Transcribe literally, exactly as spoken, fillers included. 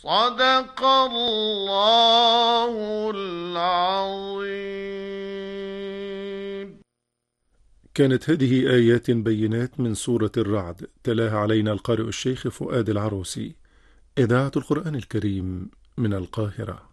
صدق الله العظيم. كانت هذه آيات بينات من سورة الرعد، تلاها علينا القارئ الشيخ فؤاد العروسي. إذاعة القرآن الكريم من القاهرة.